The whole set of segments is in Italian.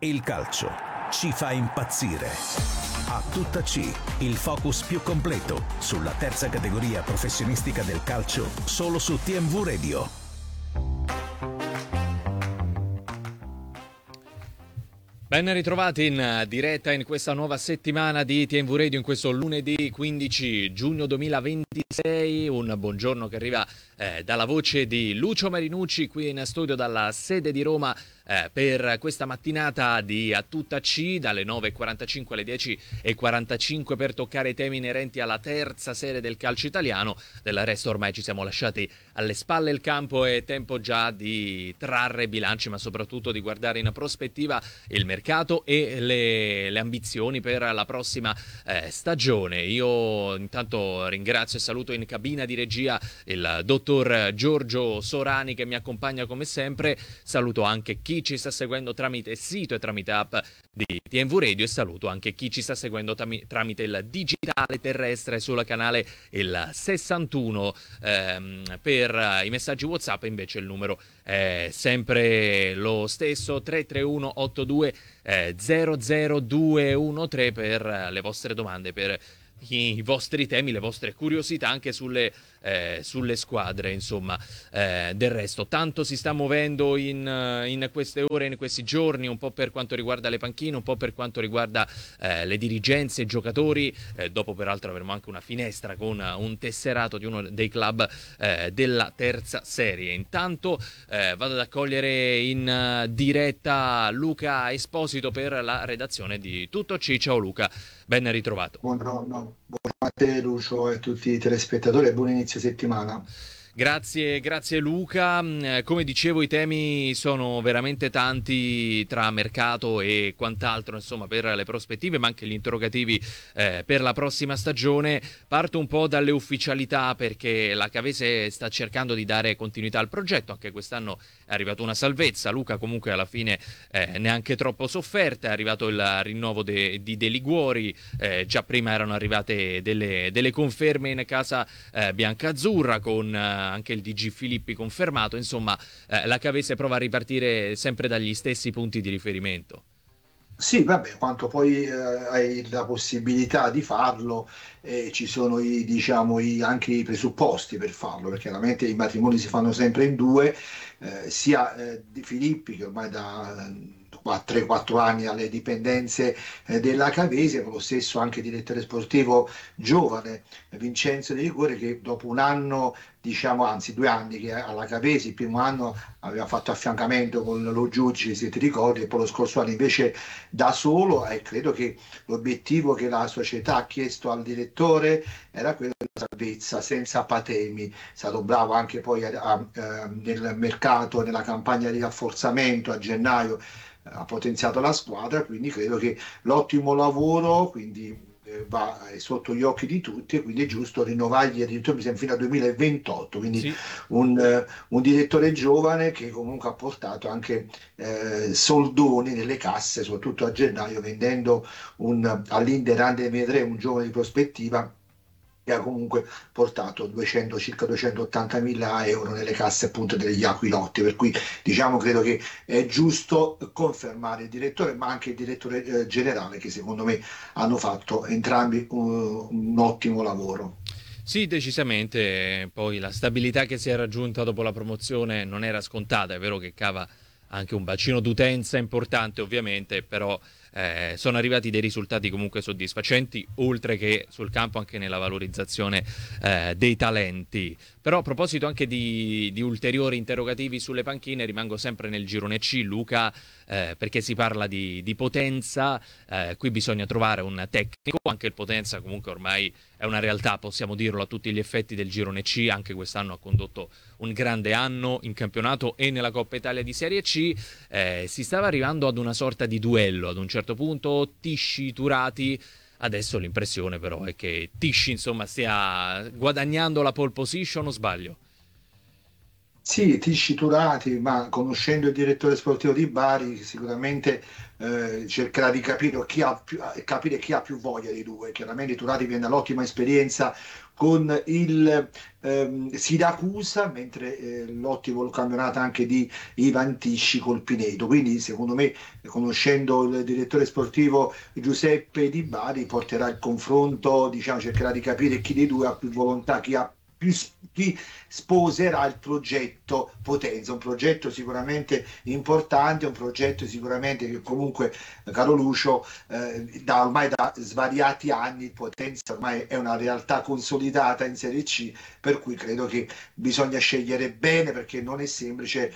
Il calcio ci fa impazzire. A tutta C, il focus più completo sulla terza categoria professionistica del calcio, solo su TMV Radio. Ben ritrovati in diretta in questa nuova settimana di TMV Radio, in questo lunedì 15 giugno 2026. Un buongiorno che arriva dalla voce di Lucio Marinucci qui in studio dalla sede di Roma per questa mattinata di A Tutta C, dalle 9.45 alle 10.45, per toccare i temi inerenti alla terza serie del calcio italiano. Del resto ormai ci siamo lasciati alle spalle il campo, è tempo già di trarre bilanci, ma soprattutto di guardare in prospettiva il mercato e le ambizioni per la prossima stagione. Io intanto ringrazio e saluto in cabina di regia il dottor Giorgio Sorani che mi accompagna come sempre. Saluto anche chi ci sta seguendo tramite sito e tramite app di TMV Radio, e saluto anche chi ci sta seguendo tramite il digitale terrestre sul canale il 61. Per i messaggi WhatsApp invece il numero è sempre lo stesso, 331 82 00213, per le vostre domande, per i vostri temi, le vostre curiosità anche sulle squadre, insomma. Del resto tanto si sta muovendo in queste ore, in questi giorni, un po' per quanto riguarda le panchine, un po' per quanto riguarda le dirigenze, i giocatori. Dopo peraltro avremo anche una finestra con un tesserato di uno dei club della terza serie. Intanto vado ad accogliere in diretta Luca Esposito per la redazione di Tutto C. Ciao Luca, ben ritrovato. Buongiorno a te Lucio e a tutti i telespettatori e buon inizio settimana. Grazie Luca. Come dicevo, i temi sono veramente tanti tra mercato e quant'altro, insomma, per le prospettive, ma anche gli interrogativi per la prossima stagione. Parto un po' dalle ufficialità, perché la Cavese sta cercando di dare continuità al progetto. Anche quest'anno è arrivata una salvezza, Luca, comunque alla fine neanche troppo sofferta. È arrivato il rinnovo di De Liguori, già prima erano arrivate delle conferme in casa biancazzurra, con anche il DG Filippi confermato. Insomma, la Cavese prova a ripartire sempre dagli stessi punti di riferimento. Sì, vabbè, quanto poi hai la possibilità di farlo, ci sono anche i presupposti per farlo, perché chiaramente i matrimoni si fanno sempre in due, sia di Filippi, che ormai da 3-4 anni alle dipendenze della Cavese, con lo stesso anche direttore sportivo giovane Vincenzo De Liguori, che dopo un anno, anzi 2 anni che alla Cavese, il primo anno aveva fatto affiancamento con lo Giugi, se ti ricordi, e poi lo scorso anno invece da solo, e credo che l'obiettivo che la società ha chiesto al direttore era quello della salvezza senza patemi. È stato bravo anche poi nel mercato, nella campagna di rafforzamento a gennaio, ha potenziato la squadra, quindi credo che l'ottimo lavoro va sotto gli occhi di tutti, e quindi è giusto rinnovargli addirittura fino al 2028, quindi sì. un direttore giovane che comunque ha portato anche soldoni nelle casse, soprattutto a gennaio, vendendo all'Inter Under 23 un giovane di prospettiva che ha comunque portato circa 280.000 euro nelle casse appunto degli Aquilotti, per cui credo che è giusto confermare il direttore, ma anche il direttore generale, che secondo me hanno fatto entrambi un ottimo lavoro. Sì, decisamente. Poi la stabilità che si è raggiunta dopo la promozione non era scontata. È vero che cava anche un bacino d'utenza importante, ovviamente, però sono arrivati dei risultati comunque soddisfacenti, oltre che sul campo anche nella valorizzazione dei talenti. Però a proposito anche di ulteriori interrogativi sulle panchine, rimango sempre nel girone C, Luca, perché si parla di Potenza. Qui bisogna trovare un tecnico. Anche il Potenza comunque ormai è una realtà, possiamo dirlo, a tutti gli effetti del girone C. Anche quest'anno ha condotto un grande anno in campionato e nella Coppa Italia di Serie C. Si stava arrivando ad una sorta di duello ad un certo punto, Tisci-Turati. Adesso l'impressione però è che Tisci, insomma, stia guadagnando la pole position, o sbaglio? Sì, Tisci Turati, ma conoscendo il direttore sportivo di Bari, sicuramente cercherà di capire chi ha più voglia di due. Chiaramente Turati viene dall'ottima esperienza con il Siracusa, mentre l'ottimo campionato anche di Ivan Tisci col Pineto. Quindi, secondo me, conoscendo il direttore sportivo Giuseppe Di Bari, porterà il confronto, diciamo, cercherà di capire chi dei due ha più volontà, chi sposerà il progetto Potenza, un progetto sicuramente importante, un progetto sicuramente che comunque, caro Lucio, ormai da svariati anni il Potenza ormai è una realtà consolidata in Serie C, per cui credo che bisogna scegliere bene perché non è semplice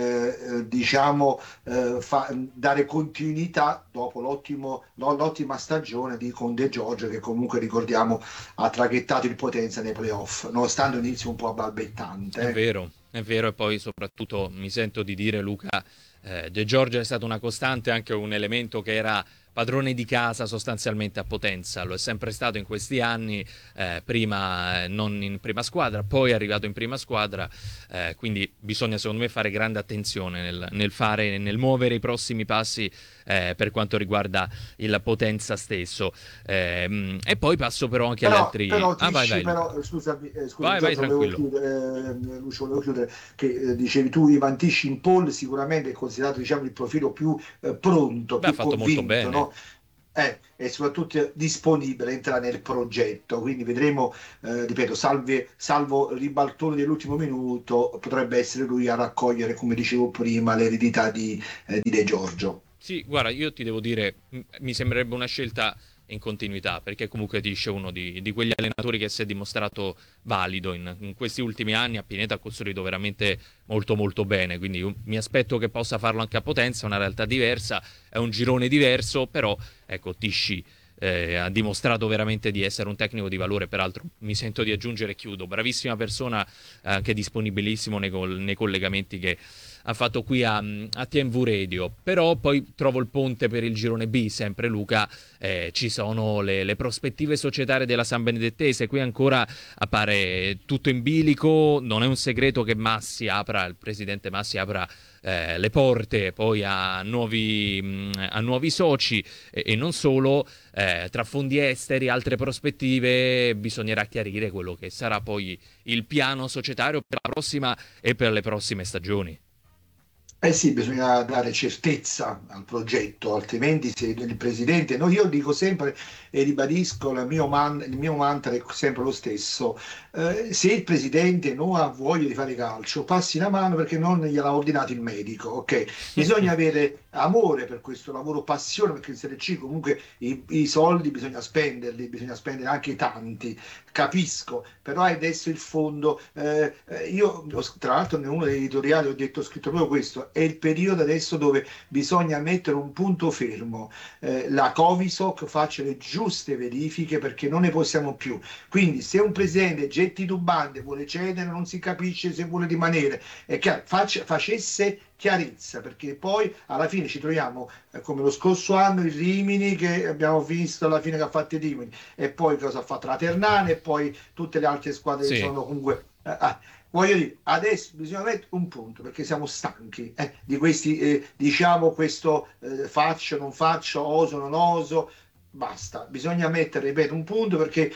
diciamo dare continuità dopo l'ottima stagione di Conte Giorgio che comunque ricordiamo ha traghettato il Potenza nei playoff, nonostante un inizio un po' balbettante. È vero, e poi soprattutto mi sento di dire, Luca, De Giorgio è stato una costante, anche un elemento che era padrone di casa sostanzialmente a Potenza, lo è sempre stato in questi anni, prima non in prima squadra, poi è arrivato in prima squadra, quindi bisogna secondo me fare grande attenzione nel muovere i prossimi passi per quanto riguarda il Potenza stesso. E poi passo però anche agli altri... Però vai Tisci, Luca. scusami Vai Giorgio, volevo tranquillo. chiudere, Lucio, volevo chiudere, che dicevi tu, Ivan Tisci in pole sicuramente è considerato diciamo, il profilo più pronto, Beh, ha più fatto molto convinto, bene. no? E soprattutto disponibile, entra nel progetto, quindi vedremo, ripeto, salvo il ribaltone dell'ultimo minuto, potrebbe essere lui a raccogliere, come dicevo prima, l'eredità di De Giorgio. Sì, guarda, io ti devo dire, mi sembrerebbe una scelta in continuità, perché comunque dice uno di quegli allenatori che si è dimostrato valido in questi ultimi anni. A Pineta ha costruito veramente molto molto bene, quindi mi aspetto che possa farlo anche a Potenza, è una realtà diversa, è un girone diverso, però ecco, Tisci ha dimostrato veramente di essere un tecnico di valore. Peraltro mi sento di aggiungere, chiudo, bravissima persona, anche disponibilissimo nei collegamenti che ha fatto qui a TMV Radio. Però poi trovo il ponte per il girone B, sempre Luca. Ci sono le prospettive societarie della San Benedettese, qui ancora appare tutto in bilico, non è un segreto che il presidente Massi apra le porte poi a nuovi soci, e non solo, tra fondi esteri, altre prospettive. Bisognerà chiarire quello che sarà poi il piano societario per la prossima e per le prossime stagioni. Eh sì, bisogna dare certezza al progetto, altrimenti se il presidente, no, io dico sempre e ribadisco il mio mantra è sempre lo stesso, se il presidente non ha voglia di fare calcio, passi la mano perché non gliel'ha ordinato il medico, ok? Bisogna avere amore per questo lavoro, passione, perché in Serie C comunque i soldi bisogna spenderli, bisogna spendere anche tanti, capisco, però adesso il fondo, tra l'altro in uno degli editoriali ho scritto proprio questo, è il periodo adesso dove bisogna mettere un punto fermo, la Covisoc faccia le giuste verifiche perché non ne possiamo più, quindi se un presidente getti dubande, vuole cedere, non si capisce se vuole rimanere, è chiaro, facesse chiarezza, perché poi alla fine ci troviamo come lo scorso anno il Rimini che abbiamo visto alla fine che ha fatto il Rimini e poi cosa ha fatto la Ternana e poi tutte le altre squadre che Sì, sono comunque voglio dire, adesso bisogna mettere un punto perché siamo stanchi di questi, diciamo, questo faccio, non faccio, oso, non oso. Basta, bisogna mettere, ripeto, un punto perché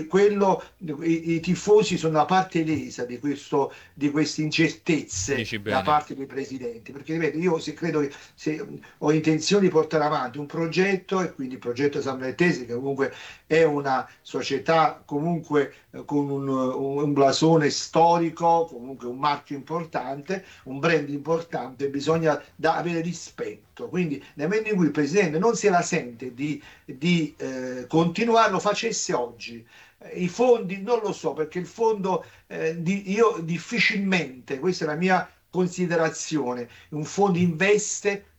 i tifosi sono la parte lesa di queste incertezze dici da bene. parte dei presidenti. Perché ripeto, io credo che se ho intenzione di portare avanti un progetto e quindi il progetto San Benettese, che comunque è una società comunque con un blasone storico, comunque un marchio importante, un brand importante, bisogna avere rispetto. Quindi nel momento in cui il presidente non se la sente di continuare, lo facesse oggi. I fondi non lo so perché il fondo io difficilmente, questa è la mia considerazione, un fondo investe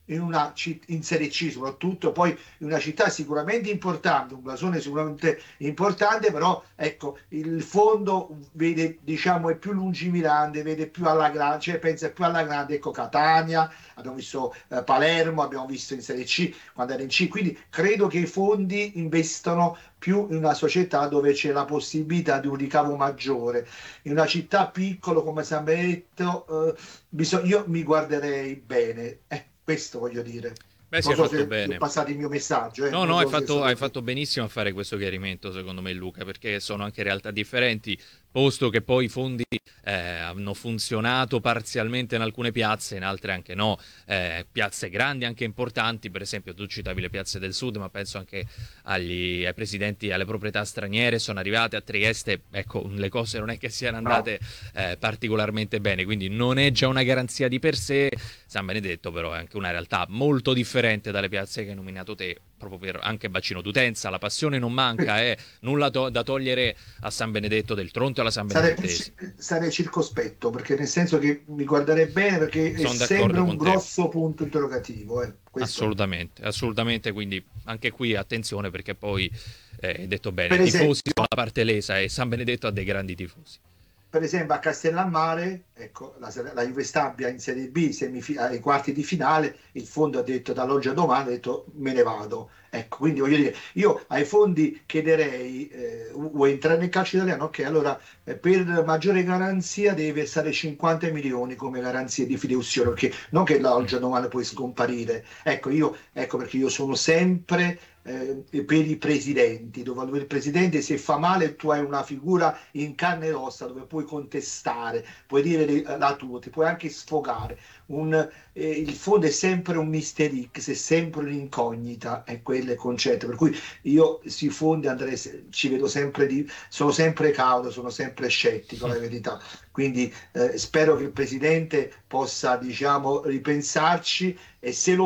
in Serie C soprattutto, poi in una città sicuramente importante, un blasone sicuramente importante, però ecco, il fondo vede, diciamo, è più lungimirante, vede più alla grande, cioè pensa più alla grande, ecco Catania, abbiamo visto Palermo, abbiamo visto in Serie C quando era in C, quindi credo che i fondi investano più in una società dove c'è la possibilità di un ricavo maggiore. In una città piccola come San Benedetto, io mi guarderei bene, questo voglio dire. Beh, sì, Non hai so fatto se ho bene. passato il mio messaggio. No, Non no, so se hai sono... fatto benissimo a fare questo chiarimento, secondo me, Luca, perché sono anche realtà differenti, posto che poi i fondi hanno funzionato parzialmente in alcune piazze, in altre anche no. Piazze grandi, anche importanti, per esempio tu citavi le piazze del sud, ma penso anche ai presidenti, alle proprietà straniere, sono arrivate a Trieste, ecco, le cose non è che siano andate particolarmente bene, quindi non è già una garanzia di per sé. San Benedetto però è anche una realtà molto differente dalle piazze che hai nominato te, proprio per anche bacino d'utenza, la passione non manca, è nulla da togliere a San Benedetto del Tronto e alla San Benedettese. Sarei circospetto, perché nel senso che mi guarderei bene, perché è Sono sempre d'accordo un con te. grosso punto interrogativo. Questo è. Assolutamente, assolutamente, quindi anche qui attenzione perché poi, detto bene, Per i tifosi esempio, sono la parte lesa e San Benedetto ha dei grandi tifosi. per esempio a Castellammare, ecco, la Juve Stabia in Serie B, ai quarti di finale, il fondo ha detto dall'oggi a domani, ha detto me ne vado. Ecco, quindi voglio dire, io ai fondi chiederei, vuoi entrare nel calcio italiano? Ok, allora per maggiore garanzia devi versare 50 milioni come garanzia di fideiussione, perché non che dall'oggi a domani puoi scomparire. Ecco perché io sono sempre per i presidenti, dove il presidente se fa male tu hai una figura in carne e ossa dove puoi contestare, puoi dire la tua, ti puoi anche sfogare. Il fondo è sempre un Mister X, è sempre un'incognita, è quello il concetto. Per cui io sui fondi andrei, ci vedo sempre sono sempre cauto, sono sempre scettico, la verità. Quindi spero che il presidente possa, diciamo, ripensarci e se lo